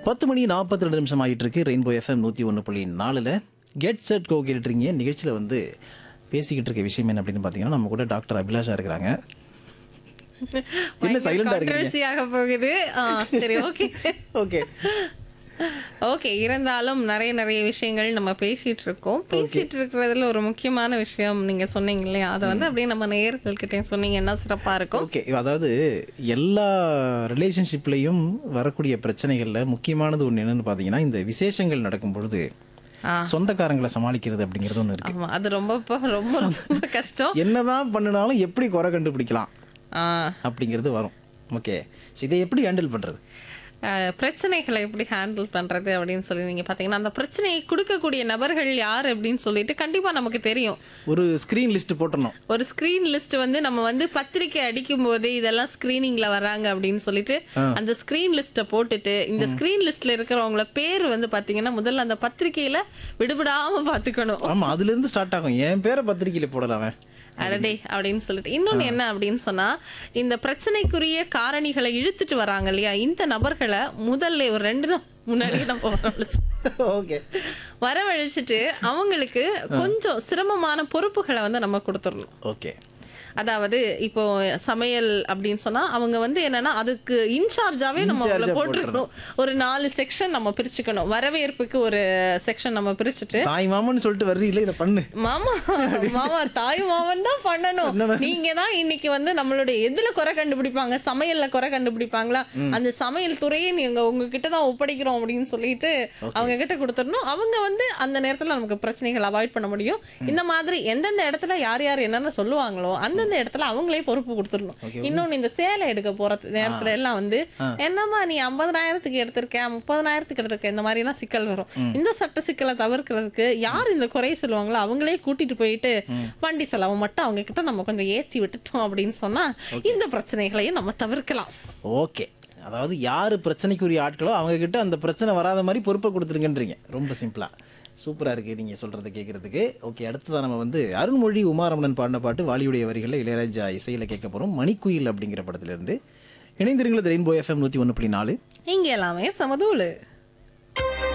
10 மணி 42 நிமிஷம் ஆகிட்டு இருக்கு. Rainbow FM 101.4ல் get set go கேட்டுருக்கீங்க. நிகழ்ச்சியில் வந்து பேசிக்கிட்டு இருக்க விஷயம் என்ன அப்படின்னு பார்த்தீங்கன்னா, நம்ம கூட டாக்டர் அபிலாஷா இருக்கிறாங்க. என்ன சைலண்டா கான்ட்ரோவர்சியாக போகுது. சரி, ஓகே ஓகே ஓகே. இருந்தாலும் நிறைய விஷயங்கள் நம்ம பேசிட்டு இருக்கோம். பேசிட்டு இருக்கிறதுல ஒரு முக்கியமான விஷயம் நீங்க சொன்னீங்க இல்லையா, அதை வந்து அப்படியே நம்ம நேயர்கள்கிட்ட சொன்னீங்கன்னா சிறப்பா இருக்கும். ஓகே. அதாவது எல்லா ரிலேஷன்ஷிப்லையும் வரக்கூடிய பிரச்சனைகளில் முக்கியமானது ஒன்று என்னன்னு பார்த்தீங்கன்னா, இந்த விசேஷங்கள் நடக்கும் பொழுது சொந்தக்காரங்களை சமாளிக்கிறது அப்படிங்கிறது ஒன்று இருக்கு. ஆமா, அது ரொம்ப ரொம்ப ரொம்ப கஷ்டம். என்னதான் பண்ணினாலும் எப்படி குறை கண்டுபிடிக்கலாம் அப்படிங்கிறது வரும். ஓகே, இதை எப்படி ஹேண்டில் பண்றது, பிரச்சனைகளை எப்படி ஹேண்டில் பண்றது அப்படின்னு சொல்லி நீங்க பாத்தீங்கன்னா, அந்த பிரச்சனையை கொடுக்கக்கூடிய நபர்கள் யார் அப்படின்னு சொல்லிட்டு கண்டிப்பா நமக்கு தெரியும். ஒரு ஸ்கிரீன் லிஸ்ட் போட்டணும். ஒரு ஸ்கிரீன் லிஸ்ட் வந்து நம்ம வந்து பத்திரிக்கை அடிக்கும் போதே இதெல்லாம் ஸ்கிரீனிங்ல வராங்க அப்படின்னு சொல்லிட்டு அந்த ஸ்கிரீன் லிஸ்ட போட்டுட்டு, இந்த ஸ்கிரீன் லிஸ்ட்ல இருக்கிறவங்கள பேர் வந்து பாத்தீங்கன்னா முதல்ல அந்த பத்திரிக்கையில விடுபடாம பாத்துக்கணும். ஆமா, அதுல இருந்து ஸ்டார்ட் ஆகும். என் பேரை பத்திரிக்கையில போடலாமே அடடே அப்படின்னு சொல்லிட்டு. இன்னொன்னு என்ன அப்படின்னு சொன்னா, இந்த பிரச்சனைக்குரிய காரணிகளை இழுத்துட்டு வராங்க இல்லையா, இந்த நபர்களை முதல்ல ஒரு 2 நாள் முன்னாடி நம்ம வரவழைச்சிட்டு அவங்களுக்கு கொஞ்சம் சிரமமான பொறுப்புகளை வந்து நம்ம கொடுத்துடணும். ஓகே. அதாவது இப்போ சமையல் அப்படின்னு சொன்னா அவங்க வந்து என்னன்னா அதுக்கு இன்சார்ஜாவே நம்ம அவங்கள போட்டுருக்கணும். ஒரு 4 செக்ஷன் நம்ம பிரிச்சுக்கணும். வரவேற்புக்கு ஒரு செக்ஷன் நம்ம பிரிச்சுட்டு, தாய் மாமன்னு சொல்லிட்டு வர்றீங்களே, இதை பண்ணு மாமா தாய் மாமன் தான் பண்ணணும். நீங்க தான் இன்னைக்கு வந்து நம்மளுடைய எதுல குறை கண்டுபிடிப்பாங்க, சமையல்ல குறை கண்டுபிடிப்பாங்களா, அந்த சமையல் துறையை நீங்க உங்ககிட்ட தான் ஒப்படைக்கிறோம் அப்படின்னு சொல்லிட்டு அவங்க கிட்ட கொடுத்துடணும். அவங்க வந்து அந்த நேரத்துல நமக்கு பிரச்சனைகள் அவாய்ட் பண்ண முடியும். இந்த மாதிரி எந்தெந்த இடத்துல யார் யார் என்னென்ன சொல்லுவாங்களோ அந்த இடத்துல அவங்களே பொறுப்பு கொடுத்துடணும். இன்னொன்னு, இந்த சேலை எடுக்க போற நேரத்துல எல்லாம் வந்து என்னமா நீ 50,000க்கு எடுத்திருக்க, 30,000க்கு எடுத்திருக்க, இந்த மாதிரி எல்லாம் சிக்கல் வரும். இந்த சட்ட சிக்கலை தவிர்க்கிறதுக்கு யார் இந்த குறைய சொல்லுவாங்களோ அவங்களே கூட்டிட்டு போயிட்டு வண்டி செலவு மட்டும் அவங்க கிட்ட நம்ம கொஞ்சம் ஏத்தி விட்டுட்டோம் அப்படின்னு சொன்னா இந்த பிரச்சனைகளையும் நம்ம தவிர்க்கலாம். ஓகே. அதாவது யாரு பிரச்சனைக்குரிய ஆட்களோ அவங்க கிட்ட அந்த பிரச்சனை வராத மாதிரி பொறுப்பை கொடுத்துருங்கன்றீங்க. ரொம்ப சிம்பிளா சூப்பராக இருக்குது நீங்கள் சொல்கிறத கேட்குறதுக்கு. ஓகே, அடுத்ததான் நம்ம வந்து அருண்மொழி உமாரமணன் பாடின பாட்டு வாலியுடைய வரிகளில் இளையராஜா இசையில் கேட்க போகிறோம். மணிக்குயில் அப்படிங்கிற படத்துலேருந்து. இணைந்திருங்களது ரெயின்போ எஃப்எம் 101.4. இங்கே எல்லாமே சமதூளு.